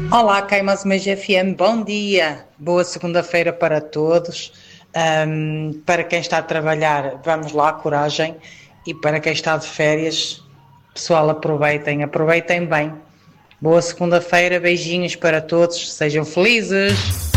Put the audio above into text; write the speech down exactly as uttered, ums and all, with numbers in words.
Olá, Caimas G F M, bom dia, boa segunda-feira para todos. Um, para quem está a trabalhar, vamos lá, coragem. E para quem está de férias, pessoal, aproveitem, aproveitem bem. Boa segunda-feira, beijinhos para todos, sejam felizes.